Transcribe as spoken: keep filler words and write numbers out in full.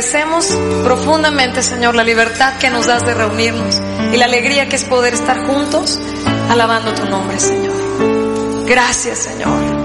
agradecemos profundamente, Señor, la libertad que nos das de reunirnos y la alegría que es poder estar juntos alabando tu nombre, Señor. Gracias, Señor.